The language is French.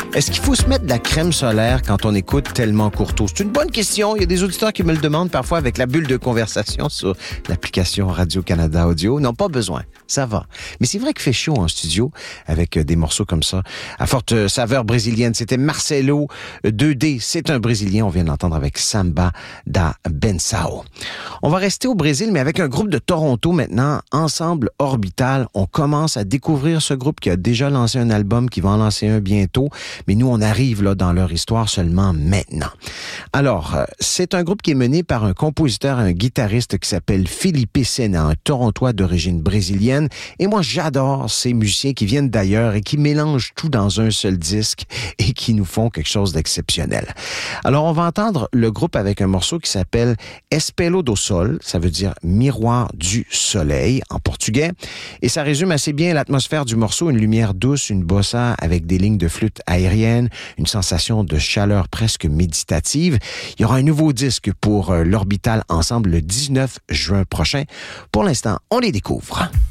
Est-ce qu'il faut se mettre de la crème solaire quand on écoute Tellement Courteau? C'est une bonne question. Il y a des auditeurs qui me le demandent parfois avec la bulle de conversation sur l'application Radio-Canada Audio. Non, pas besoin. Ça va. Mais c'est vrai qu'il fait chaud en studio avec des morceaux comme ça, à forte saveur brésilienne. C'était Marcelo 2D. C'est un Brésilien. On vient de l'entendre avec Samba da Benção. On va rester au Brésil, mais avec un groupe de Toronto maintenant, Ensemble Orbital. On commence à découvrir ce groupe qui a déjà lancé un album, qui va en lancer un bientôt. Mais nous, on arrive là dans leur histoire seulement maintenant. Alors, c'est un groupe qui est mené par un compositeur, un guitariste qui s'appelle Felipe Sena, un Torontois d'origine brésilienne. Et moi, j'adore ces musiciens qui viennent d'ailleurs et qui mélangent tout dans un seul disque et qui nous font quelque chose d'exceptionnel. Alors, on va entendre le groupe avec un morceau qui s'appelle Espelho do Sol, ça veut dire miroir du soleil en portugais. Et ça résume assez bien l'atmosphère du morceau, une lumière douce, une bossa avec des lignes de flûte aérienne, une sensation de chaleur presque méditative. Il y aura un nouveau disque pour l'Orbital Ensemble le 19 juin prochain. Pour l'instant, on les découvre.